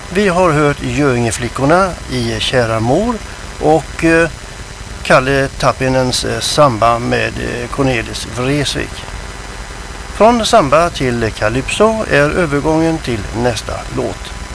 Vi har hört Göingeflickorna i Kära mor och Kalle Tappinens samba med Cornelis Vreeswijk. Från samba till calypso är övergången till nästa låt.